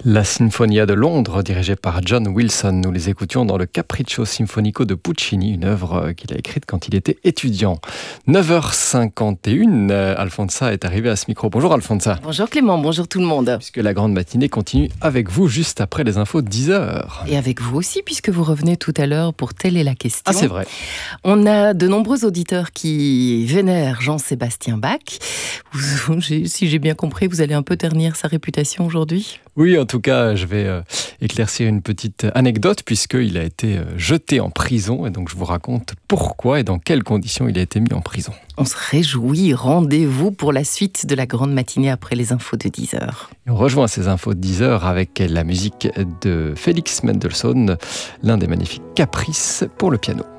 La Sinfonia de Londres, dirigée par John Wilson. Nous les écoutions dans le Capriccio Sinfonico de Puccini, une œuvre qu'il a écrite quand il était étudiant. 9h51, Alfonsa est arrivée à ce micro. Bonjour Alfonsa. Bonjour Clément, bonjour tout le monde. Puisque la grande matinée continue avec vous juste après les infos de 10h. Et avec vous aussi, puisque vous revenez tout à l'heure pour Telle est la question. Ah, c'est vrai. On a de nombreux auditeurs qui vénèrent Jean-Sébastien Bach. Si j'ai bien compris, vous allez un peu ternir sa réputation aujourd'hui ? Oui, en tout cas, je vais éclaircir une petite anecdote puisqu'il a été jeté en prison et donc je vous raconte pourquoi et dans quelles conditions il a été mis en prison. On se réjouit, rendez-vous pour la suite de la grande matinée après les infos de 10h. Et on rejoint ces infos de 10h avec la musique de Félix Mendelssohn, l'un des magnifiques caprices pour le piano.